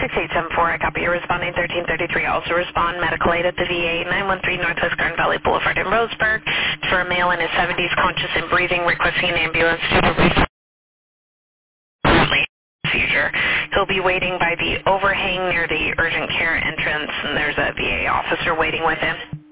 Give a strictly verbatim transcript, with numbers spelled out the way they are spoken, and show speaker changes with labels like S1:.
S1: six eight seven four, I copy. You're responding thirteen thirty-three. Also respond medical aid at the V A, nine one three Northwest Garden Valley Boulevard in Roseburg. For a male in his seventies, conscious and breathing, requesting an ambulance due to reflux seizure. He'll be waiting by the overhang near the urgent care entrance, and there's a V A officer waiting with him.